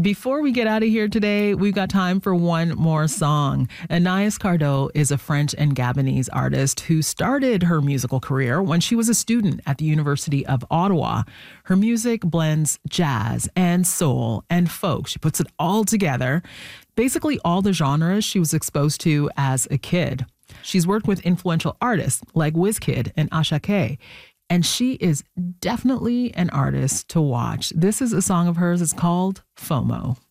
Before we get out of here today, we've got time for one more song. Anaïs Cardot is a French and Gabonese artist who started her musical career when she was a student at the University of Ottawa. Her music blends jazz and soul and folk. She puts it all together, basically all the genres she was exposed to as a kid. She's worked with influential artists like Wizkid and Asake. And she is definitely an artist to watch. This is a song of hers. It's called FOMO.